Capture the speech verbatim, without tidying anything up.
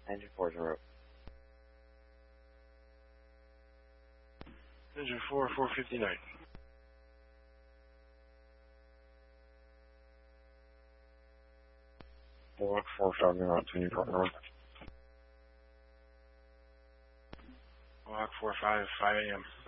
Engine four zero. Engine four, four fifty-nine. Bullock four seven out to Newport North. Block four five, five A M